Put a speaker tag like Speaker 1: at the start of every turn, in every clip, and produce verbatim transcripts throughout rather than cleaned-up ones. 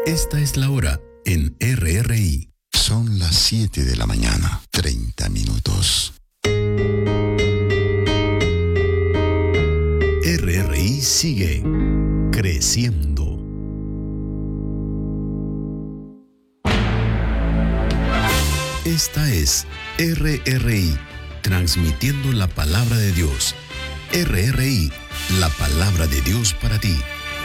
Speaker 1: Esta es la hora en R R I.
Speaker 2: Son las siete de la mañana, treinta minutos.
Speaker 1: R R I sigue creciendo. Esta es R R I, transmitiendo la palabra de Dios. R R I, la palabra de Dios para ti.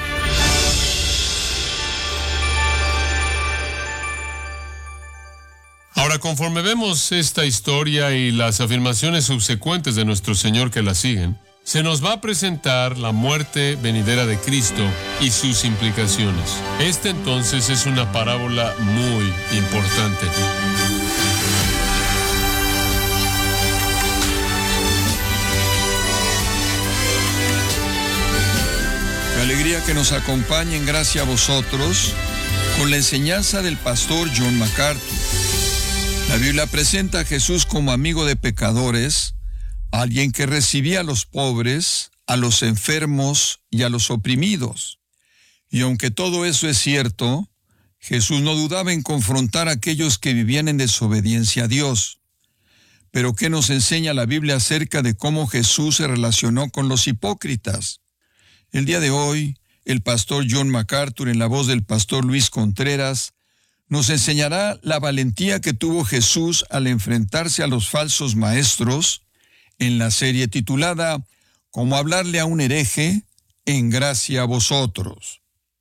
Speaker 3: Ahora, conforme vemos esta historia y las afirmaciones subsecuentes de nuestro Señor que la siguen, se nos va a presentar la muerte venidera de Cristo y sus implicaciones. Esta entonces es una parábola muy importante.
Speaker 4: Qué alegría que nos acompañen, gracias a vosotros, con la enseñanza del pastor John MacArthur. La Biblia presenta a Jesús como amigo de pecadores, alguien que recibía a los pobres, a los enfermos y a los oprimidos. Y aunque todo eso es cierto, Jesús no dudaba en confrontar a aquellos que vivían en desobediencia a Dios. Pero ¿qué nos enseña la Biblia acerca de cómo Jesús se relacionó con los hipócritas? El día de hoy, el pastor John MacArthur, en la voz del pastor Luis Contreras, nos enseñará la valentía que tuvo Jesús al enfrentarse a los falsos maestros en la serie titulada «Cómo hablarle a un hereje, en gracia a vosotros».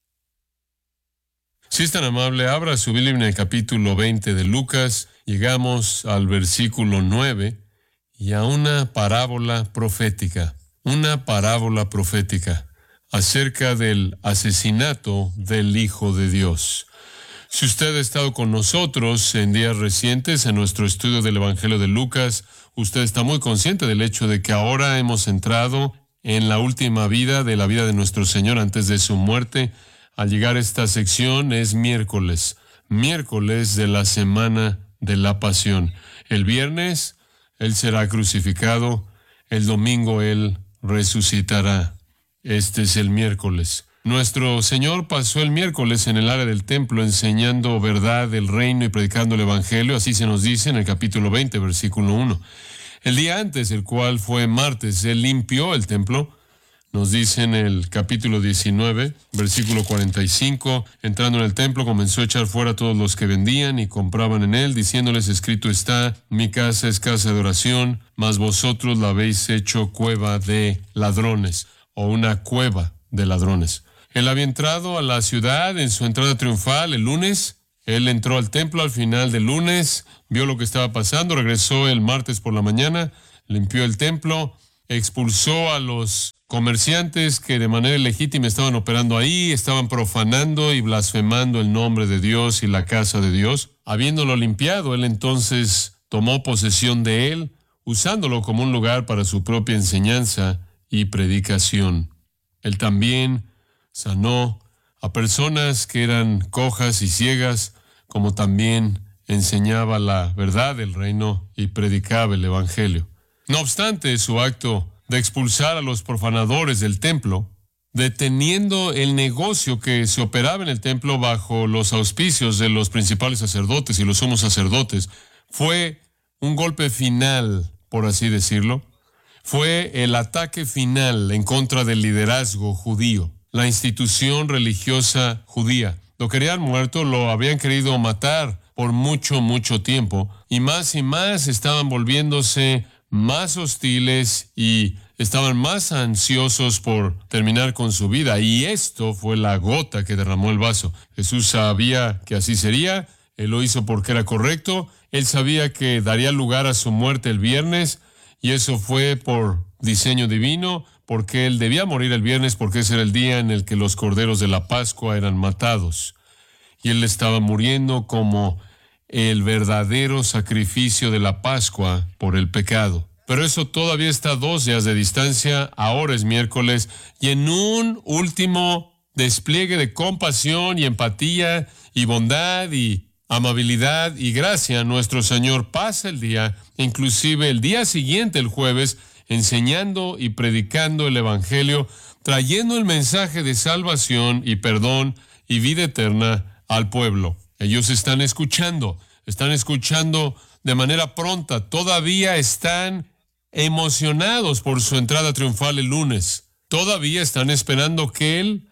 Speaker 3: Si es tan amable, abra su Biblia en el capítulo veinte de Lucas. Llegamos al versículo nueve y a una parábola profética, una parábola profética acerca del asesinato del Hijo de Dios. Si usted ha estado con nosotros en días recientes en nuestro estudio del Evangelio de Lucas, usted está muy consciente del hecho de que ahora hemos entrado en la última vida de la vida de nuestro Señor antes de su muerte. Al llegar a esta sección es miércoles, miércoles de la semana de la Pasión. El viernes Él será crucificado, el domingo Él resucitará. Este es el miércoles. Nuestro Señor pasó el miércoles en el área del templo enseñando verdad del reino y predicando el Evangelio, así se nos dice en el capítulo veinte, versículo uno. El día antes, el cual fue martes, Él limpió el templo, nos dice en el capítulo diecinueve, versículo cuarenta y cinco, entrando en el templo comenzó a echar fuera a todos los que vendían y compraban en él, diciéndoles, escrito está, mi casa es casa de oración, mas vosotros la habéis hecho cueva de ladrones, o una cueva de ladrones. Él había entrado a la ciudad en su entrada triunfal el lunes. Él entró al templo al final del lunes, vio lo que estaba pasando, regresó el martes por la mañana, limpió el templo, expulsó a los comerciantes que de manera ilegítima estaban operando ahí, estaban profanando y blasfemando el nombre de Dios y la casa de Dios. Habiéndolo limpiado, él entonces tomó posesión de él, usándolo como un lugar para su propia enseñanza y predicación. Él también sanó a personas que eran cojas y ciegas, como también enseñaba la verdad del reino y predicaba el Evangelio. No obstante, su acto de expulsar a los profanadores del templo, deteniendo el negocio que se operaba en el templo bajo los auspicios de los principales sacerdotes y los sumos sacerdotes, fue un golpe final, por así decirlo. Fue el ataque final en contra del liderazgo judío, la institución religiosa judía. Lo querían muerto, lo habían querido matar por mucho, mucho tiempo, y más y más estaban volviéndose más hostiles y estaban más ansiosos por terminar con su vida, y esto fue la gota que derramó el vaso. Jesús sabía que así sería, Él lo hizo porque era correcto, Él sabía que daría lugar a su muerte el viernes, y eso fue por diseño divino, porque Él debía morir el viernes, porque ese era el día en el que los corderos de la Pascua eran matados. Y Él estaba muriendo como el verdadero sacrificio de la Pascua por el pecado. Pero eso todavía está a dos días de distancia, ahora es miércoles, y en un último despliegue de compasión y empatía y bondad y amabilidad y gracia, nuestro Señor pasa el día, inclusive el día siguiente, el jueves, enseñando y predicando el Evangelio, trayendo el mensaje de salvación y perdón y vida eterna al pueblo. Ellos están escuchando, están escuchando de manera pronta, todavía están emocionados por su entrada triunfal el lunes. Todavía están esperando que Él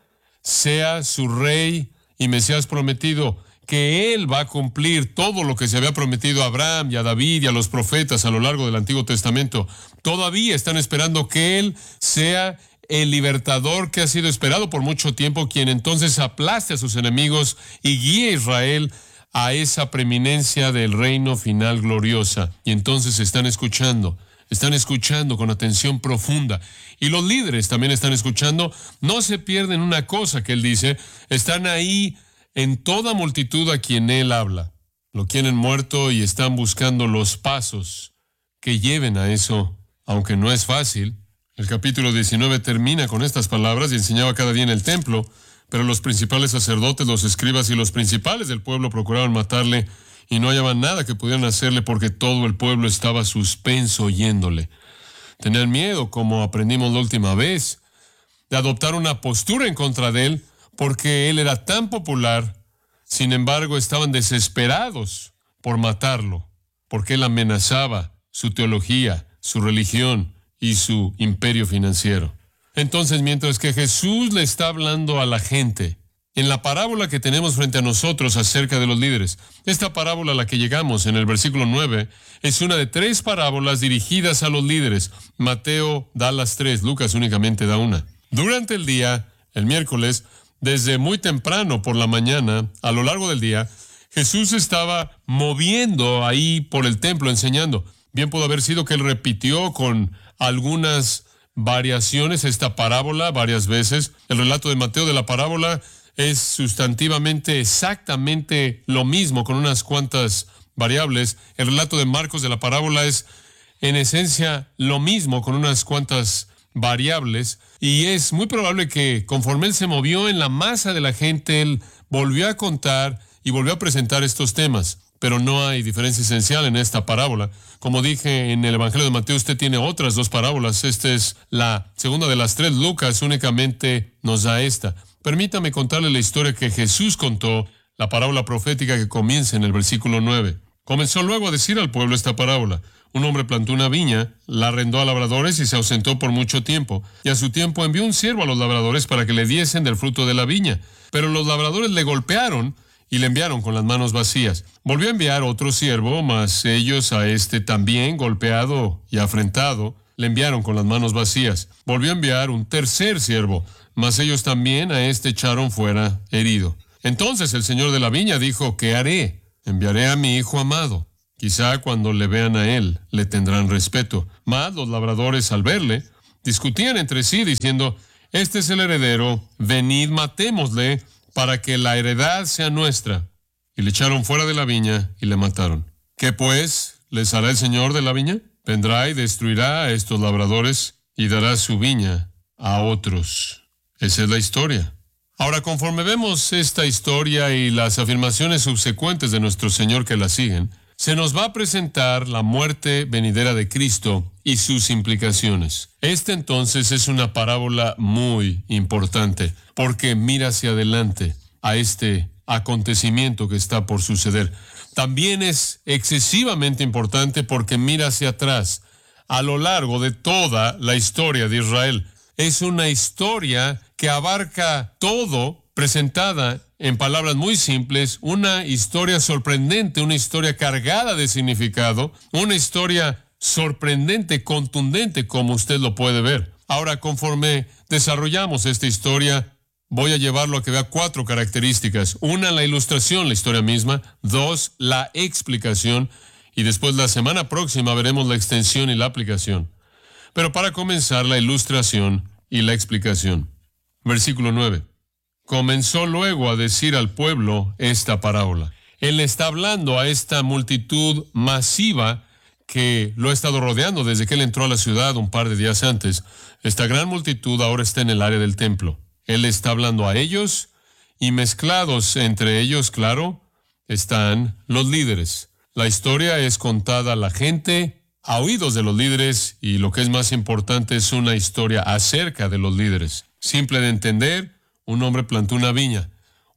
Speaker 3: sea su rey y Mesías prometido, que Él va a cumplir todo lo que se había prometido a Abraham y a David y a los profetas a lo largo del Antiguo Testamento. Todavía están esperando que Él sea el libertador que ha sido esperado por mucho tiempo, quien entonces aplaste a sus enemigos y guíe a Israel a esa preeminencia del reino final gloriosa. Y entonces están escuchando, están escuchando con atención profunda. Y los líderes también están escuchando. No se pierden una cosa que Él dice. Están ahí en toda multitud a quien Él habla. Lo quieren muerto y están buscando los pasos que lleven a eso, aunque no es fácil. El capítulo diecinueve termina con estas palabras: y enseñaba cada día en el templo, pero los principales sacerdotes, los escribas y los principales del pueblo procuraban matarle, y no hallaban nada que pudieran hacerle, porque todo el pueblo estaba suspenso oyéndole. Tenían miedo, como aprendimos la última vez, de adoptar una postura en contra de Él, porque Él era tan popular. Sin embargo, estaban desesperados por matarlo, porque Él amenazaba su teología, su religión y su imperio financiero. Entonces, mientras que Jesús le está hablando a la gente, en la parábola que tenemos frente a nosotros acerca de los líderes, esta parábola a la que llegamos en el versículo nueve, es una de tres parábolas dirigidas a los líderes. Mateo da las tres, Lucas únicamente da una. Durante el día, el miércoles, desde muy temprano por la mañana, a lo largo del día, Jesús estaba moviendo ahí por el templo enseñando. Bien pudo haber sido que Él repitió con algunas variaciones esta parábola varias veces. El relato de Mateo de la parábola es sustantivamente exactamente lo mismo, con unas cuantas variables. El relato de Marcos de la parábola es en esencia lo mismo, con unas cuantas variables, y es muy probable que conforme Él se movió en la masa de la gente, Él volvió a contar y volvió a presentar estos temas. Pero no hay diferencia esencial en esta parábola. Como dije, en el Evangelio de Mateo usted tiene otras dos parábolas. Esta es la segunda de las tres. Lucas únicamente nos da esta. Permítame contarle la historia que Jesús contó, la parábola profética que comienza en el versículo nueve. Comenzó luego a decir al pueblo esta parábola: un hombre plantó una viña, la arrendó a labradores y se ausentó por mucho tiempo. Y a su tiempo envió un siervo a los labradores para que le diesen del fruto de la viña. Pero los labradores le golpearon y le enviaron con las manos vacías. Volvió a enviar otro siervo, mas ellos a este también, golpeado y afrentado, le enviaron con las manos vacías. Volvió a enviar un tercer siervo, mas ellos también a este echaron fuera herido. Entonces el señor de la viña dijo: ¿qué haré? Enviaré a mi hijo amado. Quizá cuando le vean a él, le tendrán respeto. Mas los labradores, al verle, discutían entre sí, diciendo: este es el heredero, venid, matémosle, para que la heredad sea nuestra. Y le echaron fuera de la viña y le mataron. ¿Qué pues les hará el señor de la viña? Vendrá y destruirá a estos labradores y dará su viña a otros. Esa es la historia. Ahora, conforme vemos esta historia y las afirmaciones subsecuentes de nuestro Señor que la siguen, se nos va a presentar la muerte venidera de Cristo y sus implicaciones. Esta entonces es una parábola muy importante, porque mira hacia adelante a este acontecimiento que está por suceder. También es excesivamente importante porque mira hacia atrás, a lo largo de toda la historia de Israel. Es una historia que abarca todo, presentada en palabras muy simples, una historia sorprendente, una historia cargada de significado, una historia sorprendente, contundente, como usted lo puede ver. Ahora, conforme desarrollamos esta historia, voy a llevarlo a que vea cuatro características. Una, la ilustración, la historia misma. Dos, la explicación. Y después, la semana próxima, veremos la extensión y la aplicación. Pero para comenzar, la ilustración y la explicación. Versículo nueve. Comenzó luego a decir al pueblo esta parábola. Él está hablando a esta multitud masiva que lo ha estado rodeando desde que él entró a la ciudad un par de días antes. Esta gran multitud ahora está en el área del templo. Él está hablando a ellos y mezclados entre ellos, claro, están los líderes. La historia es contada a la gente, a oídos de los líderes, y lo que es más importante es una historia acerca de los líderes. Simple de entender: un hombre plantó una viña.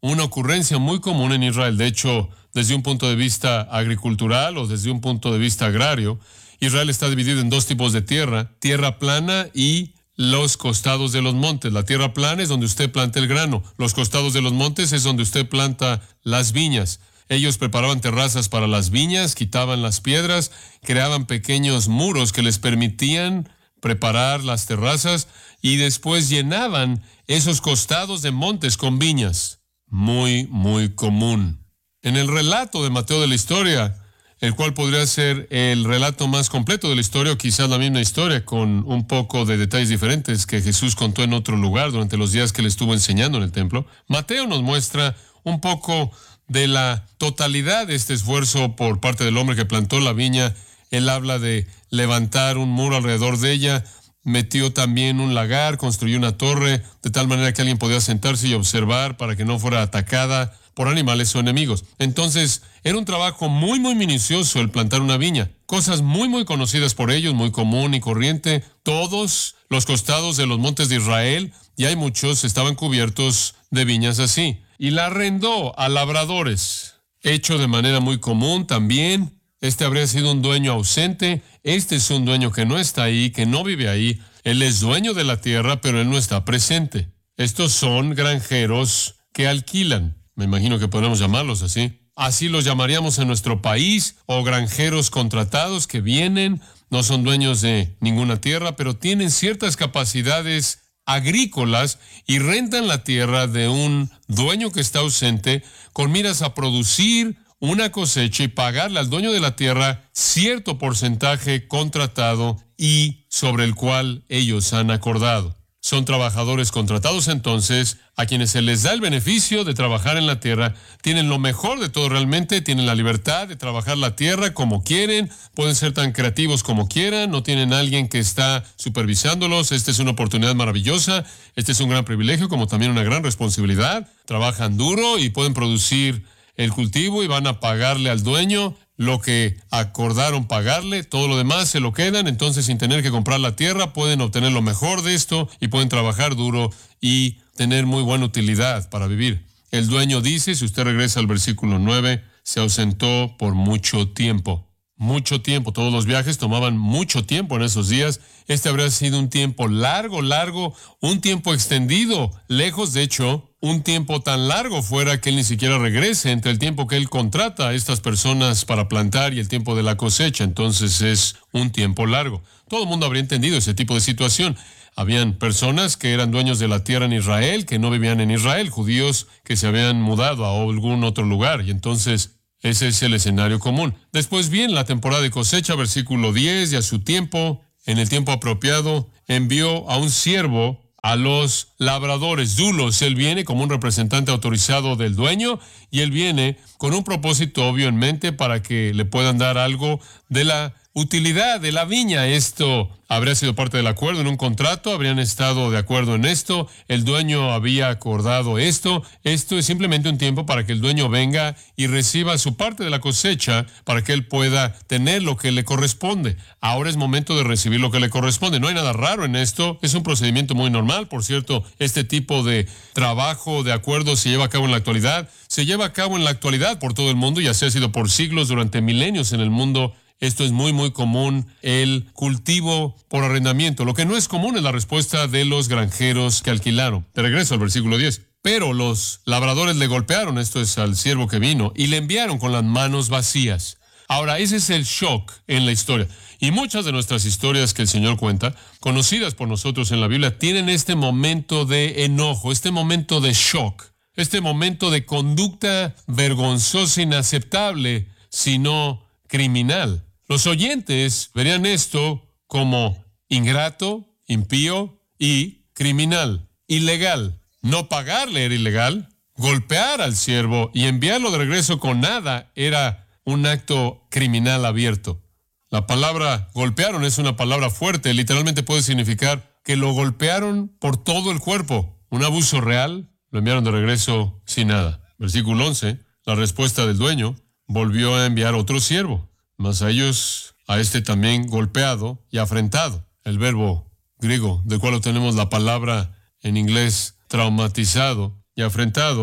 Speaker 3: una ocurrencia muy común en Israel. De hecho, desde un punto de vista agricultural o desde un punto de vista agrario, Israel está dividido en dos tipos de tierra, tierra plana y los costados de los montes. La tierra plana es donde usted planta el grano. Los costados de los montes es donde usted planta las viñas. Ellos preparaban terrazas para las viñas, quitaban las piedras, creaban pequeños muros que les permitían preparar las terrazas y después llenaban esos costados de montes con viñas. Muy, muy común. En el relato de Mateo de la historia, el cual podría ser el relato más completo de la historia, o quizás la misma historia con un poco de detalles diferentes que Jesús contó en otro lugar durante los días que le estuvo enseñando en el templo, Mateo nos muestra un poco de la totalidad de este esfuerzo por parte del hombre que plantó la viña. Él habla de levantar un muro alrededor de ella, metió también un lagar, construyó una torre, de tal manera que alguien podía sentarse y observar para que no fuera atacada por animales o enemigos. Entonces, era un trabajo muy, muy minucioso el plantar una viña. Cosas muy, muy conocidas por ellos, muy común y corriente. Todos los costados de los montes de Israel, y hay muchos, estaban cubiertos de viñas así. Y la arrendó a labradores, hecho de manera muy común también. Este habría sido un dueño ausente. Este es un dueño que no está ahí, que no vive ahí. Él es dueño de la tierra, pero él no está presente. Estos son granjeros que alquilan. Me imagino que podemos llamarlos así. Así los llamaríamos en nuestro país, o granjeros contratados que vienen, no son dueños de ninguna tierra, pero tienen ciertas capacidades agrícolas y rentan la tierra de un dueño que está ausente con miras a producir una cosecha y pagarle al dueño de la tierra cierto porcentaje contratado y sobre el cual ellos han acordado. Son trabajadores contratados entonces, a quienes se les da el beneficio de trabajar en la tierra. Tienen lo mejor de todo realmente, tienen la libertad de trabajar la tierra como quieren, pueden ser tan creativos como quieran, no tienen a alguien que está supervisándolos. Esta es una oportunidad maravillosa, este es un gran privilegio como también una gran responsabilidad. Trabajan duro y pueden producir el cultivo y van a pagarle al dueño lo que acordaron pagarle, todo lo demás se lo quedan, entonces sin tener que comprar la tierra pueden obtener lo mejor de esto y pueden trabajar duro y tener muy buena utilidad para vivir. El dueño dice, si usted regresa al versículo nueve, se ausentó por mucho tiempo. Mucho tiempo, todos los viajes tomaban mucho tiempo en esos días. Este habría sido un tiempo largo, largo, un tiempo extendido, lejos, de hecho, un tiempo tan largo fuera que él ni siquiera regrese entre el tiempo que él contrata a estas personas para plantar y el tiempo de la cosecha. Entonces es un tiempo largo. Todo el mundo habría entendido ese tipo de situación. Habían personas que eran dueños de la tierra en Israel, que no vivían en Israel, judíos que se habían mudado a algún otro lugar, y entonces ese es el escenario común. Después viene la temporada de cosecha, versículo diez, y a su tiempo, en el tiempo apropiado, envió a un siervo a los labradores, dulos. Él viene como un representante autorizado del dueño y él viene con un propósito obvio en mente para que le puedan dar algo de la utilidad de la viña. Esto habría sido parte del acuerdo en un contrato, habrían estado de acuerdo en esto, el dueño había acordado esto. Esto es simplemente un tiempo para que el dueño venga y reciba su parte de la cosecha para que él pueda tener lo que le corresponde. Ahora es momento de recibir lo que le corresponde. No hay nada raro en esto, es un procedimiento muy normal. Por cierto, este tipo de trabajo de acuerdo se lleva a cabo en la actualidad, se lleva a cabo en la actualidad por todo el mundo y así ha sido por siglos, durante milenios en el mundo. Esto es muy, muy común, el cultivo por arrendamiento. Lo que no es común es la respuesta de los granjeros que alquilaron. De regreso al versículo diez. Pero los labradores le golpearon, esto es al siervo que vino, y le enviaron con las manos vacías. Ahora, ese es el shock en la historia. Y muchas de nuestras historias que el Señor cuenta, conocidas por nosotros en la Biblia, tienen este momento de enojo, este momento de shock, este momento de conducta vergonzosa, inaceptable, sino criminal. Los oyentes verían esto como ingrato, impío y criminal, ilegal. No pagarle era ilegal, golpear al siervo y enviarlo de regreso con nada era un acto criminal abierto. La palabra golpearon es una palabra fuerte, literalmente puede significar que lo golpearon por todo el cuerpo. Un abuso real, lo enviaron de regreso sin nada. Versículo once, la respuesta del dueño, volvió a enviar otro siervo, mas a ellos, a este también golpeado y afrentado. El verbo griego, del cual obtenemos la palabra en inglés traumatizado y afrentado,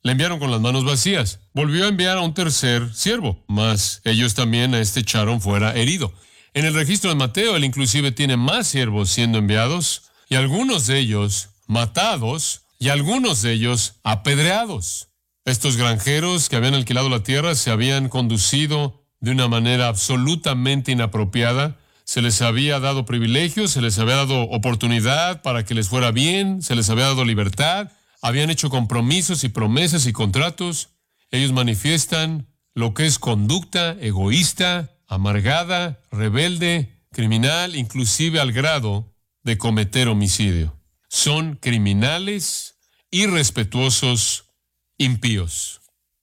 Speaker 3: le enviaron con las manos vacías. Volvió a enviar a un tercer siervo, mas ellos también a este echaron fuera herido. En el registro de Mateo, él inclusive tiene más siervos siendo enviados, y algunos de ellos matados, y algunos de ellos apedreados. Estos granjeros que habían alquilado la tierra se habían conducido de una manera absolutamente inapropiada. Se les había dado privilegios, se les había dado oportunidad para que les fuera bien, se les había dado libertad. Habían hecho compromisos y promesas y contratos. Ellos manifiestan lo que es conducta egoísta, amargada, rebelde, criminal, inclusive al grado de cometer homicidio. Son criminales, irrespetuosos, impíos.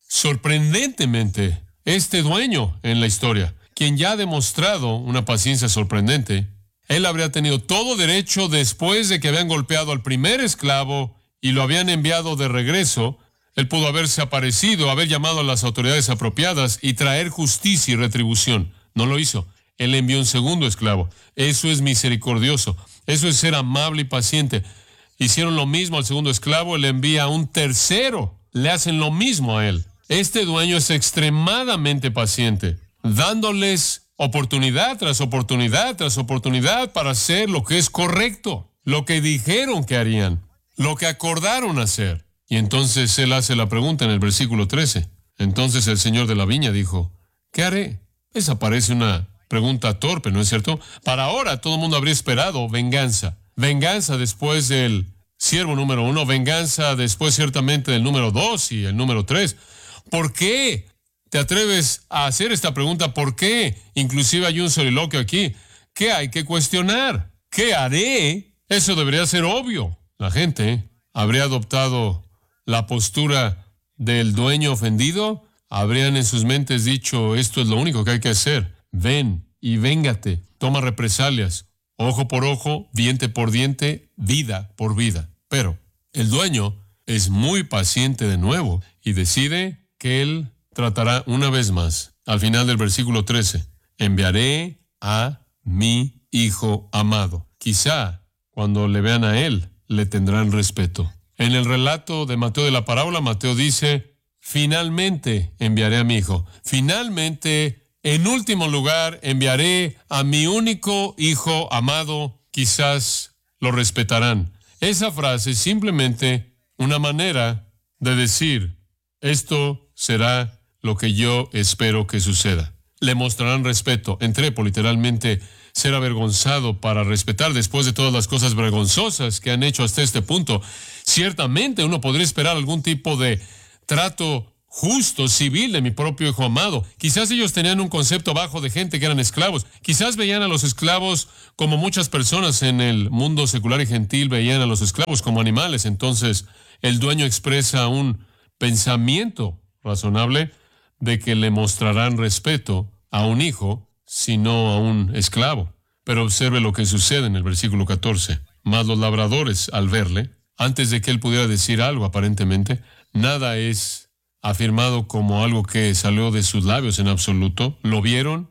Speaker 3: Sorprendentemente, este dueño en la historia, quien ya ha demostrado una paciencia sorprendente, él habría tenido todo derecho después de que habían golpeado al primer esclavo y lo habían enviado de regreso. Él pudo haberse aparecido, haber llamado a las autoridades apropiadas y traer justicia y retribución. No lo hizo. Él envió un segundo esclavo. Eso es misericordioso. Eso es ser amable y paciente. Hicieron lo mismo al segundo esclavo. Él envía a un tercero. Le hacen lo mismo a él. Este dueño es extremadamente paciente, dándoles oportunidad tras oportunidad tras oportunidad para hacer lo que es correcto, lo que dijeron que harían, lo que acordaron hacer. Y entonces él hace la pregunta en el versículo trece. Entonces el señor de la viña dijo, ¿qué haré? Esa parece una pregunta torpe, ¿no es cierto? Para ahora todo el mundo habría esperado venganza. Venganza después del siervo número uno, venganza después ciertamente del número dos y el número tres. ¿Por qué te atreves a hacer esta pregunta? ¿Por qué? Inclusive hay un soliloquio aquí. ¿Qué hay que cuestionar? ¿Qué haré? Eso debería ser obvio. La gente habría adoptado la postura del dueño ofendido. Habrían en sus mentes dicho, esto es lo único que hay que hacer. Ven y véngate. Toma represalias. Ojo por ojo, diente por diente, vida por vida. Pero el dueño es muy paciente de nuevo y decide que él tratará una vez más. Al final del versículo trece, enviaré a mi hijo amado. Quizá cuando le vean a él, le tendrán respeto. En el relato de Mateo de la parábola, Mateo dice, finalmente enviaré a mi hijo. Finalmente, en último lugar, enviaré a mi único hijo amado. Quizás lo respetarán. Esa frase es simplemente una manera de decir, esto será lo que yo espero que suceda. Le mostrarán respeto. Entrepo, literalmente, ser avergonzado para respetar después de todas las cosas vergonzosas que han hecho hasta este punto. Ciertamente uno podría esperar algún tipo de trato justo, civil de mi propio hijo amado. Quizás ellos tenían un concepto bajo de gente que eran esclavos. Quizás veían a los esclavos como muchas personas en el mundo secular y gentil veían a los esclavos como animales. Entonces el dueño expresa un pensamiento razonable de que le mostrarán respeto a un hijo, sino a un esclavo. Pero observe lo que sucede en el versículo catorce. Mas los labradores, al verle, antes de que él pudiera decir algo aparentemente, nada es afirmado como algo que salió de sus labios en absoluto. Lo vieron,